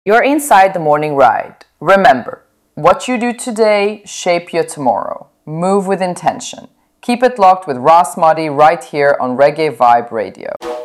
You're inside the morning ride. Remember, what you do today shape your tomorrow. Move with intention. Keep it locked with Ross Muddy right here on Reggae Vibe Radio.